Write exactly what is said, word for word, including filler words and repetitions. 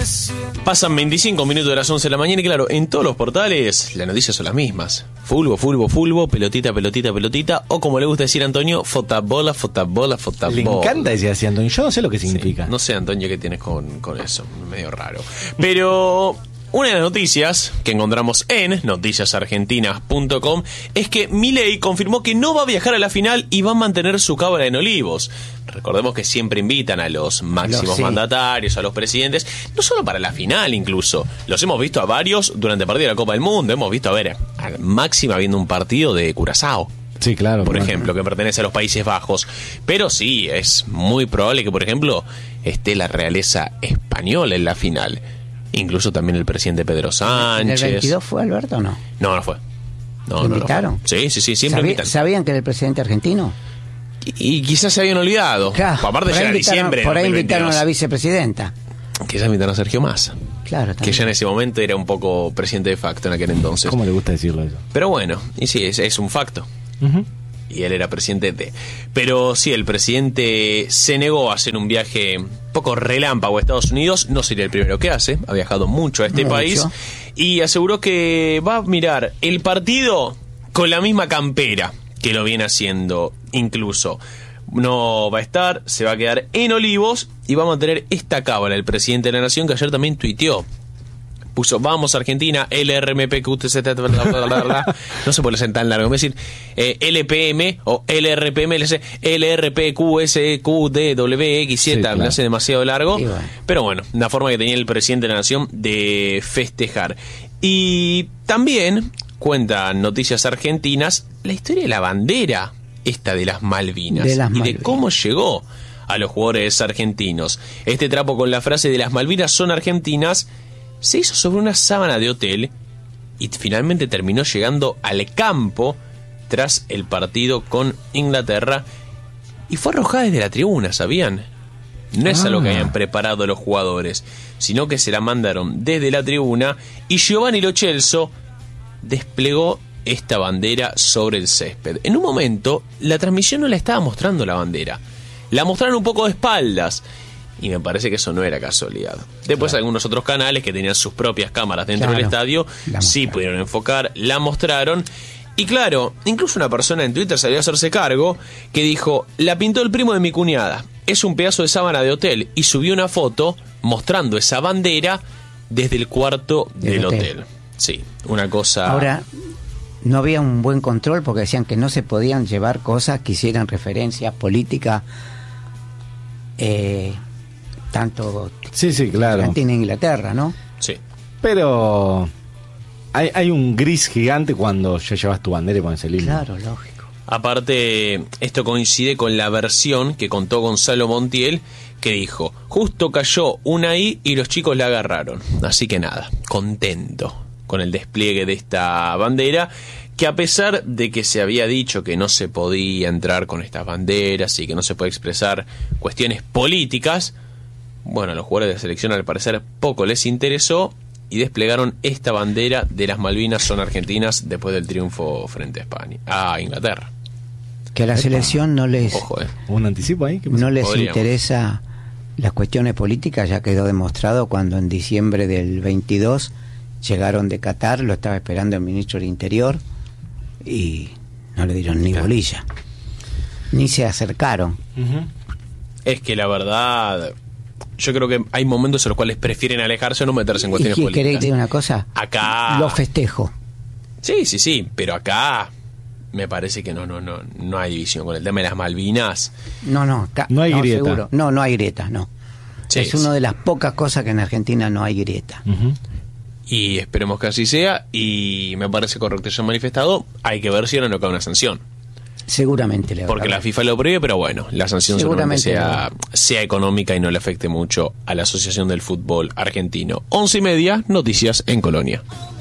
Pasan veinticinco minutos de las once de la mañana y claro, en todos los portales las noticias son las mismas. Fulbo, fulbo, fulbo, pelotita, pelotita, pelotita, o como le gusta decir a Antonio, fotabola, fotabola, fotabola. Le encanta decir así, Antonio. Yo no sé lo que significa. Sí, no sé, Antonio, qué tienes con, con eso. Medio raro. Pero una de las noticias que encontramos en noticias argentinas punto com es que Milei confirmó que no va a viajar a la final y va a mantener su cábala en Olivos. Recordemos que siempre invitan a los máximos Los, sí. mandatarios, a los presidentes, no solo para la final incluso. Los hemos visto a varios durante el partido de la Copa del Mundo. Hemos visto a ver a Máxima viendo un partido de Curazao. Sí, claro. Por claro. ejemplo, que pertenece a los Países Bajos. Pero sí, es muy probable que, por ejemplo, esté la realeza española en la final. Incluso también el presidente Pedro Sánchez. ¿En el veintidós fue Alberto o no? No, no fue. No, ¿Lo no, invitaron? No fue. Sí, sí, sí, siempre ¿Sabí- invitan. ¿Sabían que era el presidente argentino? Y, y quizás se habían olvidado. Claro, Aparte por ya ahí era invitaron- diciembre. Por ahí dos mil invitaron a veintidós. la vicepresidenta. Quizás invitaron a Sergio Massa. Claro, Que también. ya en ese momento era un poco presidente de facto en aquel entonces. ¿Cómo le gusta decirlo eso? Pero bueno, y sí, es, es un facto. Uh-huh. Y él era presidente de... Pero sí, el presidente se negó a hacer un viaje un poco relámpago a Estados Unidos. No sería el primero que hace. Ha viajado mucho a este Mucho. país. Y aseguró que va a mirar el partido con la misma campera que lo viene haciendo incluso. No va a estar, se va a quedar en Olivos y va a mantener esta cábala el presidente de la Nación, que ayer también tuiteó. Puso, vamos Argentina, L R M P Q T Z, bla, bla, bla, bla. No se puede hacer tan largo, es decir, eh, L P M o L R P M, L R P Q S Q D W X Z, Sí, claro. me hace demasiado largo. Sí, bueno. Pero bueno, una forma que tenía el presidente de la Nación de festejar. Y también cuentan Noticias Argentinas la historia de la bandera esta de las Malvinas De las y de Malvinas. cómo llegó a los jugadores argentinos. Este trapo con la frase de las Malvinas son argentinas se hizo sobre una sábana de hotel y finalmente terminó llegando al campo tras el partido con Inglaterra y fue arrojada desde la tribuna, ¿sabían? No es Ah. algo que hayan preparado los jugadores, sino que se la mandaron desde la tribuna y Giovanni Lo Celso desplegó esta bandera sobre el césped. En un momento, la transmisión no la estaba mostrando la bandera, la mostraron un poco de espaldas. Y me parece que eso no era casualidad. Después Claro. algunos otros canales que tenían sus propias cámaras dentro Claro, del estadio la sí mostraron. pudieron enfocar, la mostraron. Y claro, incluso una persona en Twitter salió a hacerse cargo que dijo, la pintó el primo de mi cuñada, es un pedazo de sábana de hotel, y subió una foto mostrando esa bandera desde el cuarto del, Del hotel. hotel. Sí, una cosa... Ahora, no había un buen control porque decían que no se podían llevar cosas que hicieran referencia política, eh, tanto Sí, sí, claro. Argentina e Inglaterra, ¿no? Sí. Pero hay, hay un gris gigante cuando ya llevas tu bandera y pones el himno. Claro, lógico. Aparte, esto coincide con la versión que contó Gonzalo Montiel, que dijo, justo cayó una I y los chicos la agarraron. Así que nada, contento con el despliegue de esta bandera, que a pesar de que se había dicho que no se podía entrar con estas banderas y que no se puede expresar cuestiones políticas, bueno, a los jugadores de la selección al parecer poco les interesó y desplegaron esta bandera de las Malvinas son argentinas después del triunfo frente a España, a Inglaterra. Que a la selección no les, Ojo, eh. ¿Un anticipo ahí? ¿Qué pasó? no les Podríamos. interesa las cuestiones políticas, ya quedó demostrado cuando en diciembre del veintidós llegaron de Qatar, lo estaba esperando el ministro del Interior y no le dieron ni Claro. bolilla, ni se acercaron. Ujú. Es que la verdad, yo creo que hay momentos en los cuales prefieren alejarse o no meterse en ¿Y cuestiones qué, queréis que políticas. diga una cosa? Acá... Los festejo. Sí, sí, sí, pero acá me parece que no, no, no, no hay división con el tema de las Malvinas. No, no, acá- No hay grieta. seguro. No, no hay grieta, no. Sí, es una de las pocas cosas que en Argentina no hay grieta. Ujú. Y esperemos que así sea. Y me parece correcto que se han manifestado. Hay que ver si ahora no cae una sanción. Seguramente le va a Porque la caber. FIFA lo prohíbe, pero bueno, la sanción seguramente Seguramente sea, sea económica y no le afecte mucho a la Asociación del Fútbol Argentino. Once y media, noticias en Colonia.